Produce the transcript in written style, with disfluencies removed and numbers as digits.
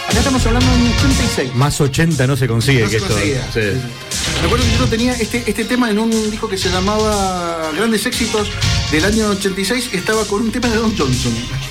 Acá estamos hablando de un 86. Más 80 no se consigue No que se esto. conseguía. Sí. Recuerdo que yo tenía este tema en un disco que se llamaba Grandes Éxitos del año 86. Estaba con un tema de Don Johnson.